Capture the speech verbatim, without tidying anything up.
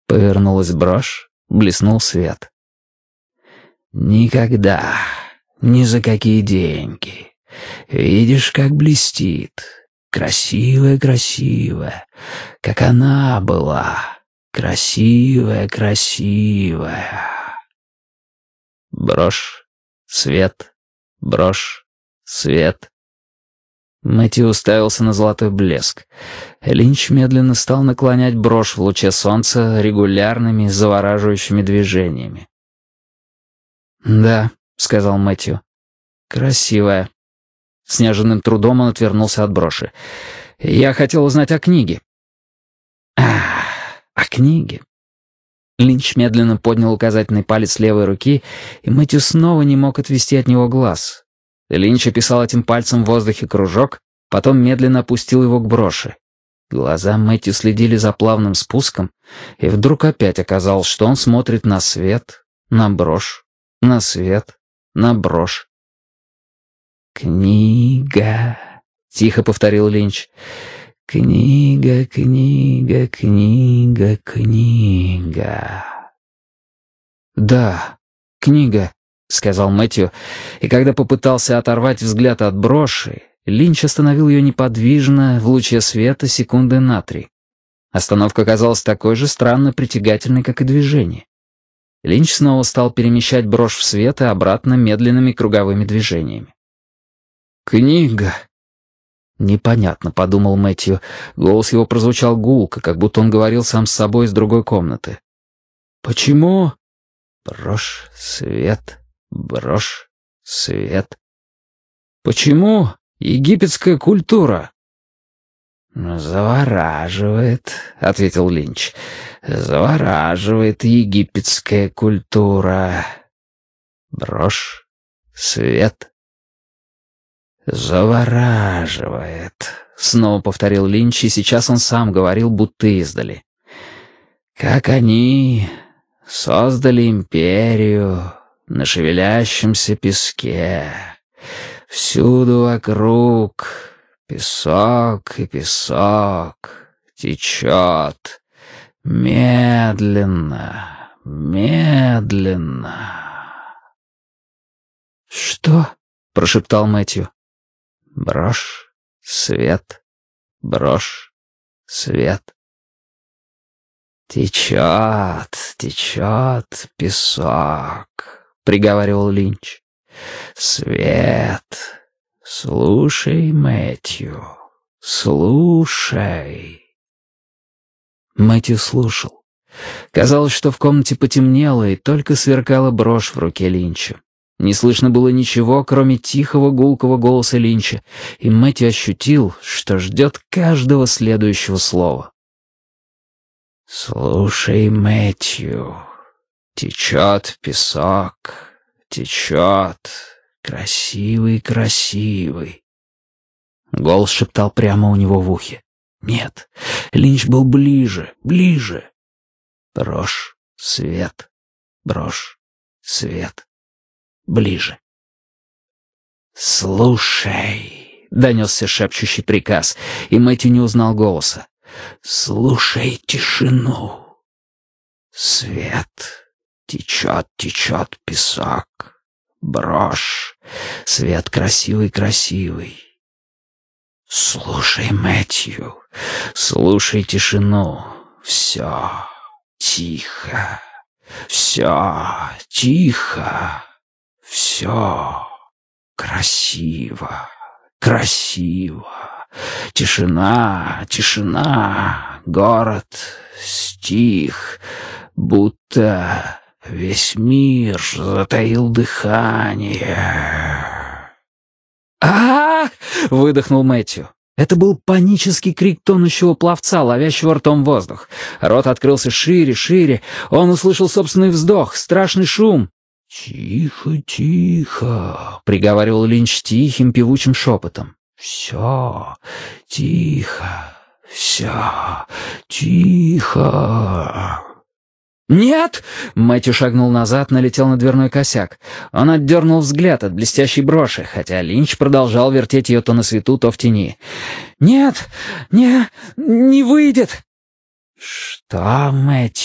Повернулась брошь, блеснул свет. «Никогда, ни за какие деньги. Видишь, как блестит. Красивая-красивая, как она была. Красивая-красивая». Брошь, свет, брошь, свет. Мэтью уставился на золотой блеск. Линч медленно стал наклонять брошь в луче солнца регулярными, завораживающими движениями. «Да», — сказал Мэтью, — «красивая». С неожиданным трудом он отвернулся от броши. «Я хотел узнать о книге». «Ах, о книге». Линч медленно поднял указательный палец левой руки, и Мэтью снова не мог отвести от него глаз. Линч описал этим пальцем в воздухе кружок, потом медленно опустил его к броши. Глаза Мэтью следили за плавным спуском, и вдруг опять оказалось, что он смотрит на свет, на брошь, на свет, на брошь. «Книга», — тихо повторил Линч. «Книга, книга, книга, книга». «Да, книга», — сказал Мэтью, и когда попытался оторвать взгляд от броши, Линч остановил ее неподвижно в луче света секунды на три. Остановка казалась такой же странно притягательной, как и движение. Линч снова стал перемещать брошь в свет и обратно медленными круговыми движениями. «Книга!» «Непонятно», — подумал Мэтью. Голос его прозвучал гулко, как будто он говорил сам с собой из другой комнаты. «Почему?» «Брошь, свет, брошь, свет». «Почему египетская культура?» «Завораживает», — ответил Линч. «Завораживает египетская культура. Брошь, свет». «Завораживает», — снова повторил Линч, и сейчас он сам говорил, будто издали. «Как они создали империю на шевелящемся песке. Всюду вокруг песок и песок течет медленно, медленно». «Что?» — прошептал Мэтью. «Брошь, свет, брошь, свет». «Течет, течет песок», — приговаривал Линч. «Свет, слушай, Мэтью, слушай». Мэтью слушал. Казалось, что в комнате потемнело, и только сверкала брошь в руке Линча. Не слышно было ничего, кроме тихого гулкого голоса Линча, и Мэтью ощутил, что ждет каждого следующего слова. «Слушай, Мэтью, течет песок, течет, красивый, красивый». Голос шептал прямо у него в ухе. Нет, Линч был ближе, ближе. Брошь, свет, брошь, свет. Ближе. «Слушай», — донесся шепчущий приказ, и Мэтью не узнал голоса. «Слушай тишину. Свет, течет, течет песок. Брошь, свет красивый-красивый. Слушай, Мэтью, слушай тишину. Все тихо, все тихо». Все красиво, красиво. Тишина, тишина. Город стих, будто весь мир затаил дыхание. а выдохнул Мэтью. Это был панический крик тонущего пловца, ловящего ртом воздух. Рот открылся шире, шире. Он услышал собственный вздох, страшный шум. «Тихо, тихо», — приговаривал Линч тихим певучим шепотом. «Все тихо, все тихо». «Нет!» — Мэтью шагнул назад, налетел на дверной косяк. Он отдернул взгляд от блестящей броши, хотя Линч продолжал вертеть ее то на свету, то в тени. «Нет! Не... не выйдет!» «Что, Мэтью?»